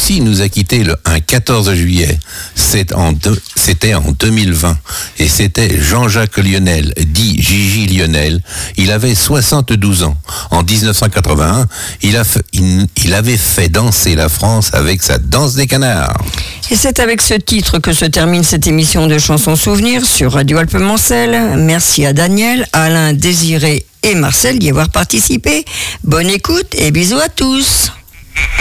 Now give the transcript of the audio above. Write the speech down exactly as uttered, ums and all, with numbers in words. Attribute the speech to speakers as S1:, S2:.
S1: Celui-ci nous a quittés le un quatorze juillet. C'est en deux, c'était en deux mille vingt. Et c'était Jean-Jacques Lionel, dit Gigi Lionel. Il avait soixante-douze ans. En dix-neuf cent quatre-vingt-un, il, a fait, il, il avait fait danser la France avec sa danse des canards.
S2: Et c'est avec ce titre que se termine cette émission de Chansons Souvenirs sur Radio Alpes-Mancel. Merci à Daniel, Alain, Désiré et Marcel d'y avoir participé. Bonne écoute et bisous à tous.